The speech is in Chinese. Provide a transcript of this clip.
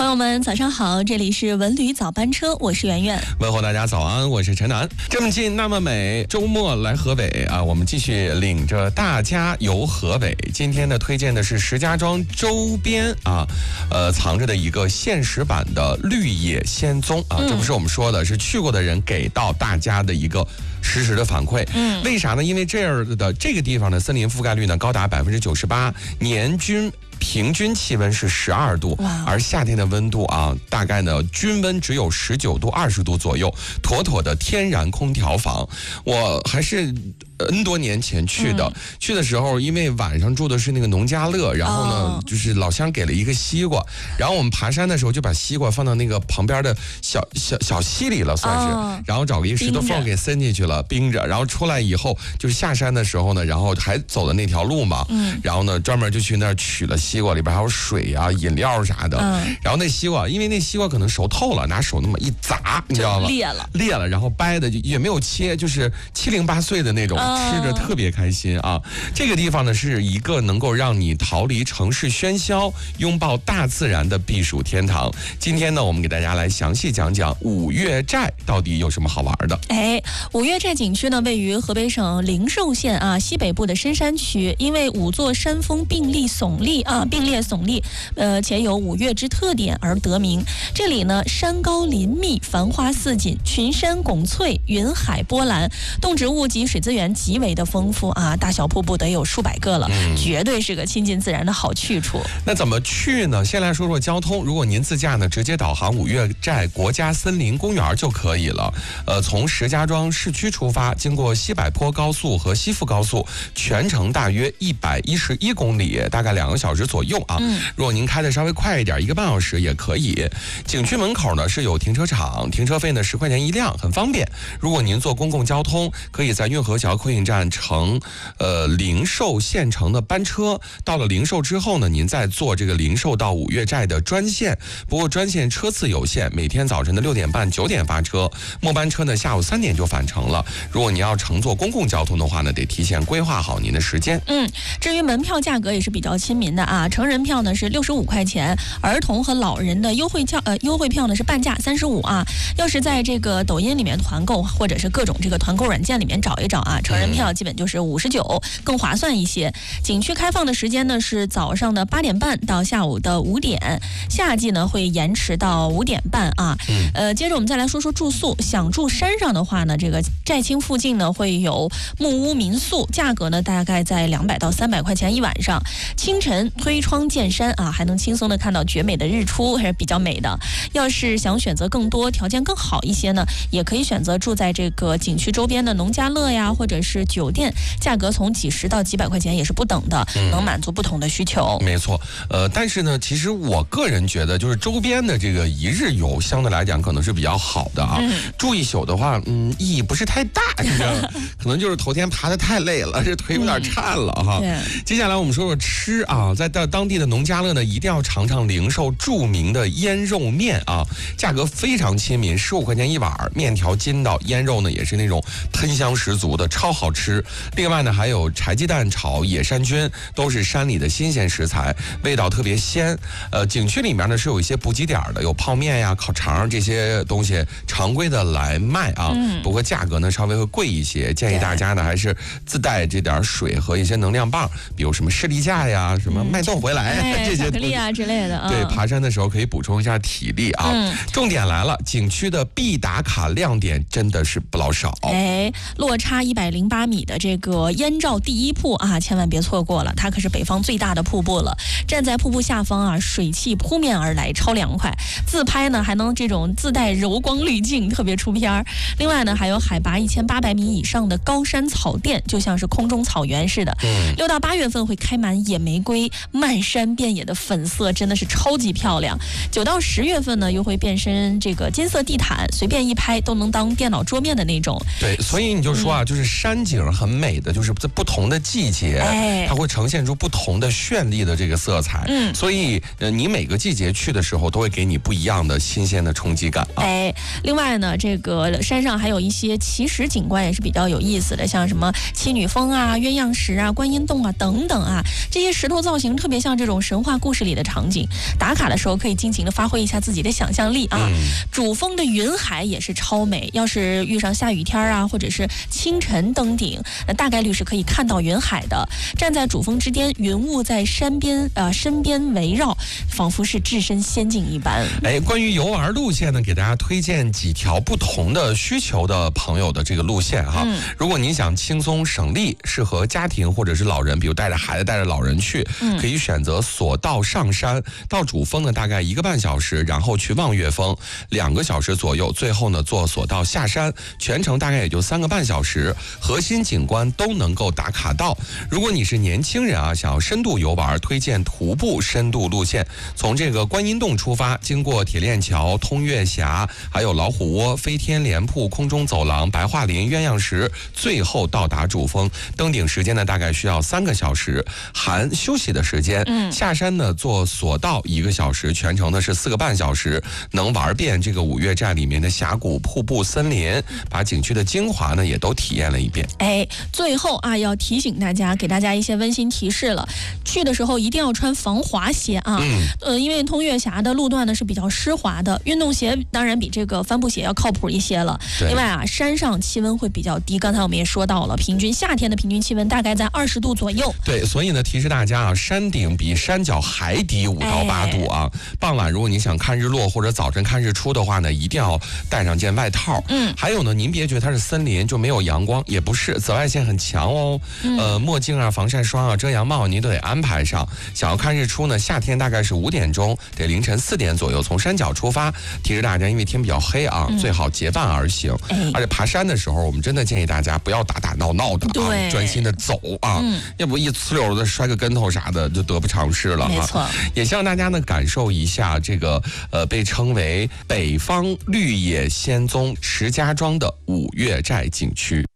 朋友们早上好，这里是文旅早班车，我是圆圆。 问候大家早安，我是陈楠。这么近那么美，周末来河北啊，我们继续领着大家游河北。今天呢，推荐的是石家庄周边啊，藏着的一个现实版的绿野仙踪啊，这不是我们说的，是去过的人给到大家的一个实时的反馈。为啥呢？因为这样的这个地方的森林覆盖率呢高达98%，年均平均气温是12度，而夏天的温度啊，大概呢均温只有19度、20度左右，妥妥的天然空调房。我还是N 多年前去的，去的时候因为晚上住的是那个农家乐，然后呢就是老乡给了一个西瓜，然后我们爬山的时候就把西瓜放到那个旁边的小溪里了，算是，然后找个一个石头缝给塞进去了，冰着，然后出来以后就是下山的时候呢，然后还走的那条路嘛，然后呢专门就去那儿取了西瓜，里边还有水啊、饮料啥的，然后那西瓜因为那西瓜可能熟透了，拿手那么一砸，你知道吗？裂了，然后掰的也没有切，就是708碎的那种。吃着特别开心啊！这个地方呢是一个能够让你逃离城市喧嚣、拥抱大自然的避暑天堂。今天呢，我们给大家来详细讲讲五岳寨到底有什么好玩的。 五岳寨景区呢位于河北省灵寿县西北部的深山区，因为5座山峰并列耸立，且有五岳之特点而得名。这里呢山高林密，繁花似锦，群山拱翠，云海波澜，动植物及水资源极为的丰富啊，大小瀑布得有数百个了，绝对是个亲近自然的好去处。 那怎么去呢？先来说说交通。如果您自驾呢，直接导航五岳寨国家森林公园就可以了。从石家庄市区出发，经过西柏坡高速和西富高速，全程大约111公里，大概2个小时左右啊。如果您开的稍微快一点，1个半小时也可以。景区门口呢是有停车场，停车费呢10块钱一辆，很方便。如果您坐公共交通，可以在运河桥客运站乘灵寿县城的班车，到了灵寿之后呢，您再坐这个灵寿到五岳寨的专线。不过专线车次有限，每天早晨的6点半、9点发车，末班车呢下午3点就返程了。如果您要乘坐公共交通的话呢，得提前规划好您的时间。 至于门票价格也是比较亲民的啊，成人票呢是65块钱，儿童和老人的优惠票呢是半价35啊。要是在这个抖音里面团购，或者是各种这个团购软件里面找一找啊，成人票基本就是59，更划算一些。景区开放的时间呢是早上的8点半到下午的5点，夏季呢会延迟到5点半啊。接着我们再来说说住宿。想住山上的话呢，这个寨青附近呢会有木屋民宿，价格呢大概在200到300块钱一晚上。清晨推窗见山啊，还能轻松的看到绝美的日出，还是比较美的。要是想选择更多条件更好一些呢，也可以选择住在这个景区周边的农家乐呀，或者是酒店，价格从几十到几百块钱也是不等的，能满足不同的需求。 没错，但是呢，其实我个人觉得，就是周边的这个一日游相对来讲可能是比较好的啊。住一宿的话，意义不是太大，是不是？可能就是头天爬得太累了，这腿有点颤了哈。接下来我们说说吃啊，在当地的农家乐呢，一定要尝尝灵寿著名的腌肉面啊，价格非常亲民，15块钱一碗，面条筋道，腌肉呢也是那种喷香十足的，超好吃。另外呢，还有柴鸡蛋炒野山菌，都是山里的新鲜食材，味道特别鲜。景区里面呢是有一些补给点的，有泡面呀、烤肠这些东西常规的来卖啊。不过价格呢稍微会贵一些，建议大家呢还是自带这点水和一些能量棒，比如什么士力架呀、什么脉动回来这些巧克力啊之类的。 对，爬山的时候可以补充一下体力啊。重点来了，景区的必打卡亮点真的是不老少。 落差108米的这个燕赵第一瀑啊，千万别错过了，它可是北方最大的瀑布了。站在瀑布下方啊，水汽扑面而来，超凉快。自拍呢还能这种自带柔光滤镜，特别出片。另外呢，还有海拔1800米以上的高山草甸，就像是空中草原似的。6到8月份会开满野玫瑰，漫山遍野的粉色真的是超级漂亮。9到10月份呢，又会变身这个金色地毯，随便一拍都能当电脑桌面的那种。 对，所以你就说啊，就是山景很美的，就是在不同的季节，它会呈现出不同的绚丽的这个色彩。所以你每个季节去的时候，都会给你不一样的新鲜的冲击感啊。 另外呢，这个山上还有一些奇石景观也是比较有意思的，像什么七女峰啊、鸳鸯石啊、观音洞啊等等啊，这些石头造型特别像这种神话故事里的场景。打卡的时候可以尽情的发挥一下自己的想象力啊。主峰的云海也是超美，要是遇上下雨天啊，或者是清晨登顶，那大概率是可以看到云海的。站在主峰之巅，云雾在身边围绕，仿佛是置身仙境一般。 关于游玩路线呢，给大家推荐几条不同的需求的朋友的这个路线哈。如果您想轻松省力，适合家庭或者是老人，比如带着孩子带着老人去，可以选择索道上山，到主峰呢大概1个半小时，然后去望月峰2个小时左右，最后呢坐索道下山，全程大概也就3个半小时，核心景观都能够打卡到。如果你是年轻人啊，想要深度游玩，推荐徒步深度路线，从这个观音洞出发，经过铁链桥、通月峡，还有老虎窝、飞天莲铺、空中走廊、白桦林、鸳鸯石，最后到达主峰。登顶时间呢大概需要3个小时，含休息的时间。下山呢坐索道1个小时，全程呢是4个半小时，能玩遍这个五岳寨里面的峡谷、瀑布、森林，把景区的精华呢也都体验了一遍。 最后啊，要提醒大家，给大家一些温馨提示了。去的时候一定要穿防滑鞋啊。因为通月峡的路段呢是比较湿滑的，运动鞋当然比这个帆布鞋要靠谱一些了。另外啊，山上气温会比较低，刚才我们也说到了，夏天的平均气温大概在20度左右。 对，所以呢提示大家啊，山顶比山脚还低5到8度啊。傍晚如果你想看日落或者早晨看日出的话呢，一定要带上件外套。还有呢，您别觉得它是森林就没有阳光，也不是，紫外线很强哦。墨镜啊、防晒霜啊、遮阳帽您都得安排上。想要看日出呢，夏天大概是5点钟，得凌晨4点左右从山脚出发。提示大家，因为天比较黑啊，最好结伴而行。而且爬山的时候，我们真的建议大家不要打打闹闹的啊，专心的走啊，要不一呲溜的摔个跟头啥的，就得不偿失了哈。 没错， 也希望大家呢感受一下这个被称为北方绿野仙踪石家庄的五岳寨景区。